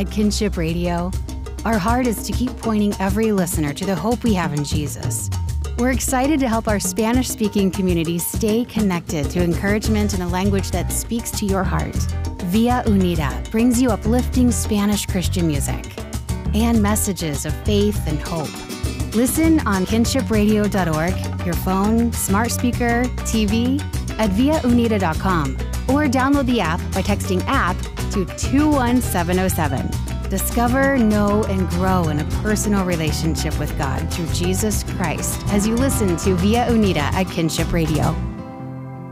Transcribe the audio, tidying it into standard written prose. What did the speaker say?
At Kinship Radio, our heart is to keep pointing every listener to the hope we have in Jesus. We're excited to help our Spanish-speaking community stay connected to encouragement in a language that speaks to your heart. Via Unida brings you uplifting Spanish Christian music and messages of faith and hope. Listen on kinshipradio.org, your phone, smart speaker, TV, at viaunida.com, or download the app by texting APP to 21707. Discover, know, and grow in a personal relationship with God through Jesus Christ as you listen to Via Unida at Kinship Radio.